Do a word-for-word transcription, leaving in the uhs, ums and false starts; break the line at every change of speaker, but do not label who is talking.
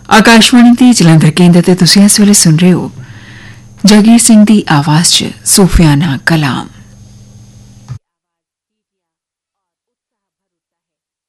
आकाशवाणी दी जलंधर केंद्र ते तुसीं इस वेले सुन रहे हो जागीर सिंह दी आवाज च सूफियाना कलाम।